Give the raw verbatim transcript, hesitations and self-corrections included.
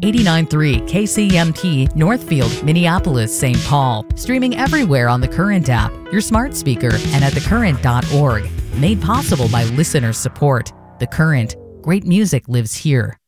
eighty-nine point three K C M T, Northfield, Minneapolis, Saint Paul. Streaming everywhere on the Current app, your smart speaker, and at the current dot org. Made possible by listener support. The Current. Great music lives here.